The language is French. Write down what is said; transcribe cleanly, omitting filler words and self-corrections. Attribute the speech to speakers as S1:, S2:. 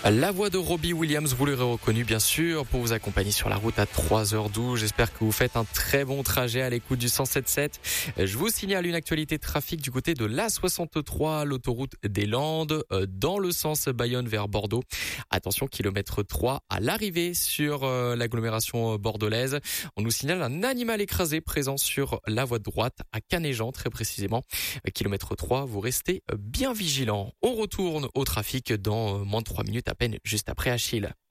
S1: La voix de Robbie Williams, vous l'aurez reconnu bien sûr, pour vous accompagner sur la route à 3h12. J'espère que vous faites un très bon trajet à l'écoute du 107.7. Je vous signale une actualité de trafic du côté de l'A63, l'autoroute des Landes, dans le sens Bayonne vers Bordeaux. Attention, kilomètre 3 à l'arrivée sur l'agglomération bordelaise. On nous signale un animal écrasé présent sur la voie de droite à Canéjan, très précisément. Kilomètre 3, vous restez bien vigilants. On retourne au trafic dans moins de 3 minutes à peine, juste après Achille.